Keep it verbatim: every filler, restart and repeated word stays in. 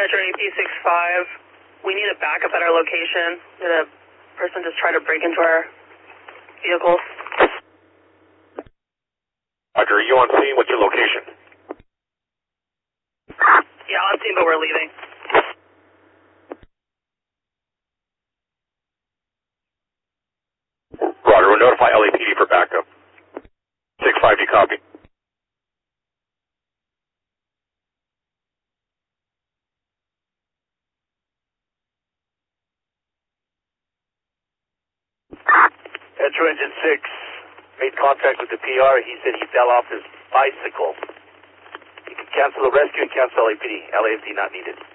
Metro A P six five. We need a backup at our location. Did a person just try to break into our vehicle? Roger, are you on scene? What's your location? Yeah, on scene, but we're leaving. Roger, we'll notify L A P D for backup. six five, do you copy? Metro Engine six made contact with the P R. He said he fell off his bicycle. You can cancel the rescue and cancel L A P D. L A P D not needed.